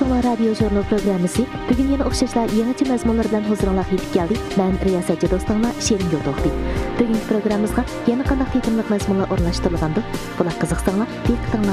Аңлатаңlar радио журнал программасы бүгін yana o'xshashlar yangicha mazmunlar bilan huzuringizga yetib keldi. Men riyosatchi do'stinglar Shirin Yo'ldoqdi. Bugungi programmamizga yana qanday tetimliq mazmunlar o'rnashtirilgandi? Bular qiziqsanglar, diqqatinglar